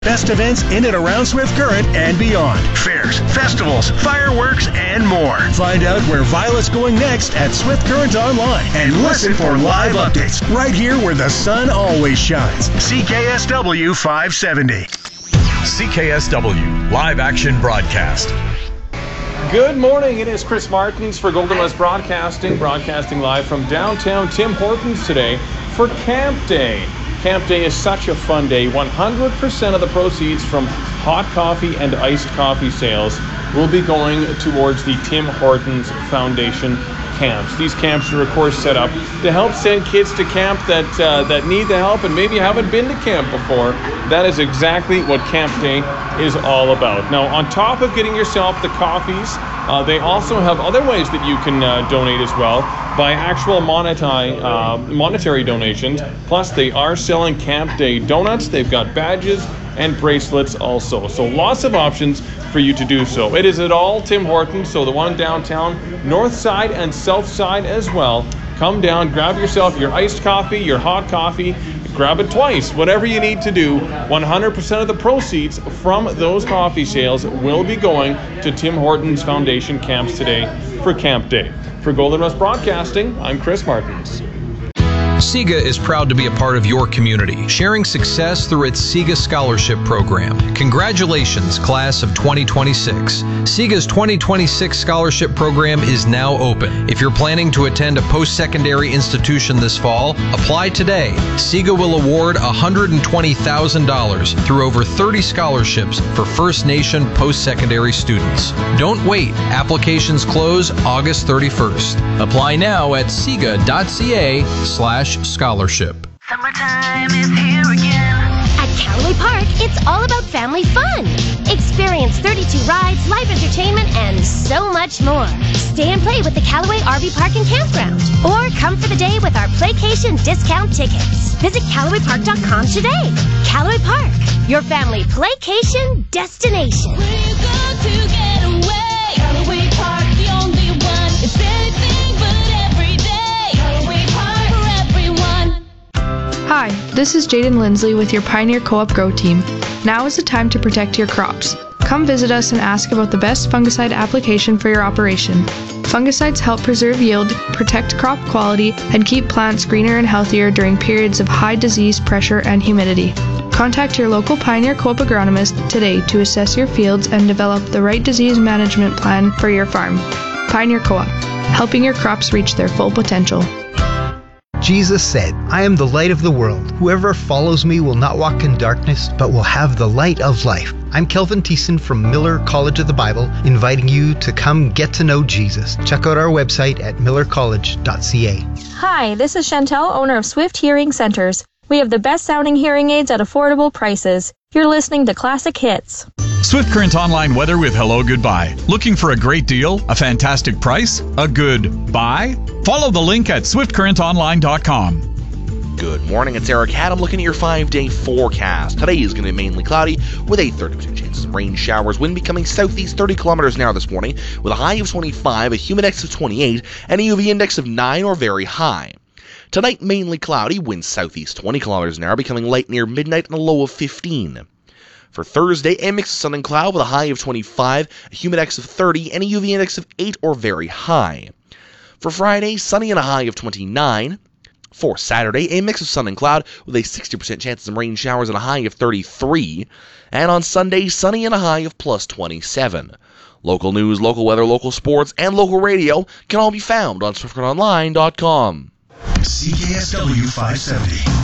Best events in and around Swift Current and beyond. Fairs, festivals, fireworks, and more. Find out where Violet's going next at Swift Current Online and listen for live updates right here where the sun always shines. CKSW 570. CKSW Live Action Broadcast. Good morning. It is Chris Martins for Golden West Broadcasting live from downtown Tim Hortons today for Camp Day. Camp Day is such a fun day. 100% of the proceeds from hot coffee and iced coffee sales will be going towards the Tim Hortons Foundation camps. These camps are, of course, set up to help send kids to camp that need the help and maybe haven't been to camp before. That is exactly what Camp Day is all about. Now, on top of getting yourself the coffees, they also have other ways that you can donate as well by actual monetary donations. Plus, they are selling Camp Day donuts. They've got badges and bracelets also. So lots of options for you to do so. It is at all Tim Hortons, so the one downtown, north side and south side as well. Come down, grab yourself your iced coffee, your hot coffee, grab it twice, whatever you need to do. 100% of the proceeds from those coffee sales will be going to Tim Hortons Foundation camps today for Camp Day. For Golden West Broadcasting, I'm Chris Martins. SIGA is proud to be a part of your community, sharing success through its SIGA Scholarship Program. Congratulations, class of 2026. SIGA's 2026 Scholarship Program is now open. If you're planning to attend a post-secondary institution this fall, apply today. SIGA will award $120,000 through over 30 scholarships for First Nation post-secondary students. Don't wait. Applications close August 31st. Apply now at siga.ca/scholarship. Summertime is here again. At Callaway Park, it's all about family fun. Experience 32 rides, live entertainment, and so much more. Stay and play with the Callaway RV Park and Campground. Or come for the day with our Playcation discount tickets. Visit CallawayPark.com today. Callaway Park, your family Playcation destination. We're going to get away. Callaway Park, the only one. It's anything but every day. Callaway Park for everyone. Hi, this is Jaden Lindsley with your Pioneer Co-op Grow team. Now is the time to protect your crops. Come visit us and ask about the best fungicide application for your operation. Fungicides help preserve yield, protect crop quality, and keep plants greener and healthier during periods of high disease pressure and humidity. Contact your local Pioneer Co-op agronomist today to assess your fields and develop the right disease management plan for your farm. Pioneer Co-op, helping your crops reach their full potential. Jesus said, I am the light of the world. Whoever follows me will not walk in darkness, but will have the light of life. I'm Kelvin Thiessen from Miller College of the Bible, inviting you to come get to know Jesus. Check out our website at millercollege.ca. Hi, this is Chantel, owner of Swift Hearing Centers. We have the best sounding hearing aids at affordable prices. You're listening to Classic Hits. Swift Current Online weather with Hello Goodbye. Looking for a great deal, a fantastic price, a good buy? Follow the link at swiftcurrentonline.com. Good morning, it's Eric Haddam looking at your 5-day forecast. Today is going to be mainly cloudy with a 30% chance of rain showers. Wind becoming southeast 30 kilometers an hour this morning with a high of 25, a humidex of 28, and a UV index of 9 or very high. Tonight, mainly cloudy, winds southeast 20 kilometers an hour, becoming light near midnight and a low of 15. For Thursday, a mix of sun and cloud with a high of 25, a humidex of 30, and a UV index of 8 or very high. For Friday, sunny and a high of 29. For Saturday, a mix of sun and cloud with a 60% chance of some rain showers and a high of 33. And on Sunday, sunny and a high of plus 27. Local news, local weather, local sports, and local radio can all be found on SwiftCurrentOnline.com. CKSW 570.